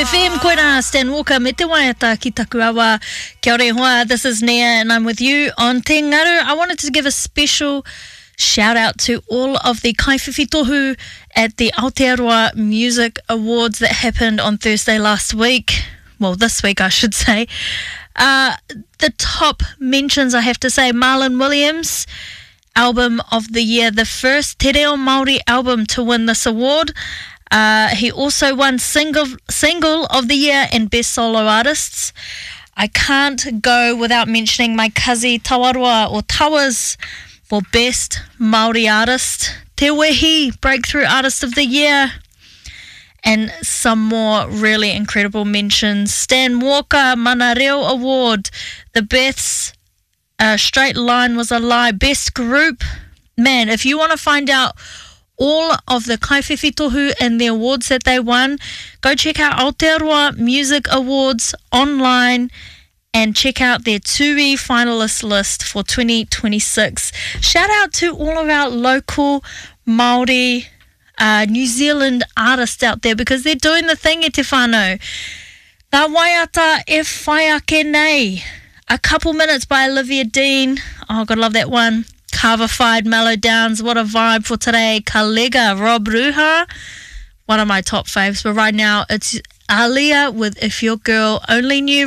FM, koina Stan Walker, me te waiata ki taku awa. Kia ore hoa, this is Nia and I'm with you on Te Ngaru. I wanted to give a special shout out to all of the kaiwhiwhi tohu at the Aotearoa Music Awards that happened on Thursday last week. Well, this week I should say. The top mentions, I have to say, Marlon Williams, Album of the Year, the first Te Reo Māori album to win this award. He also won Single of the Year and Best Solo Artists. I can't go without mentioning my kazi Tawarua or Towers for Best Māori Artist. Te Wehi, Breakthrough Artist of the Year. And some more really incredible mentions. Stan Walker, Mana Reo Award. The Beths, Straight Line Was a Lie. Best Group. Man, if you want to find out all of the kaiwhiwhi tohu and the awards that they won, go check out Aotearoa Music Awards online and check out their Tui finalist list for 2026. Shout out to all of our local Māori, New Zealand artists out there because they're doing the thing e te whānau. Ngā waiata e whai ake nei. A Couple Minutes by Olivia Dean. Oh, gotta love that one. Carver-fied Mellow Downs, what a vibe for today. Kalega, Rob Ruha, one of my top faves. But right now, it's Aaliyah with If Your Girl Only Knew.